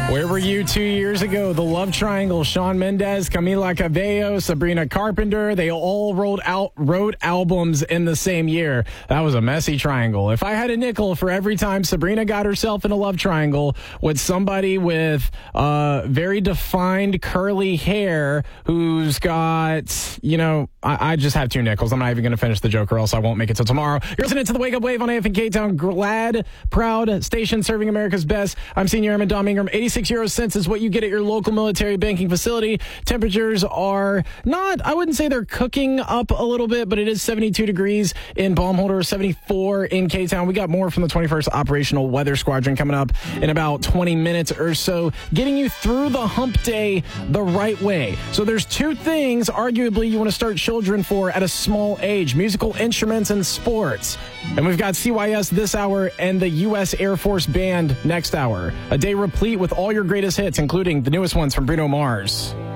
Where were you 2 years ago? The Love Triangle, Shawn Mendes, Camila Cabello, Sabrina Carpenter, they all wrote albums in the same year. That was a messy triangle. If I had a nickel for every time Sabrina got herself in a love triangle with somebody with very defined curly hair who's got, I just have 2 nickels. I'm not even going to finish the joke or else I won't make it till tomorrow. You're listening to the Wake Up Wave on AF and K-Town. Glad, proud station serving America's best. I'm Senior Airman Dom Ingram. 86 euro cents is what you get at your local military banking facility. Temperatures are not, I wouldn't say they're cooking up a little bit, but it is 72 degrees in Baumholder, 74 in K-Town. We got more from the 21st Operational Weather Squadron coming up in about 20 minutes or so, getting you through the hump day the right way. So there's 2 things, arguably, you want to start children for at a small age: musical instruments and sports. And we've got CYS this hour and the U.S. Air Force Band next hour. A day replete with all your greatest hits, including the newest ones from Bruno Mars.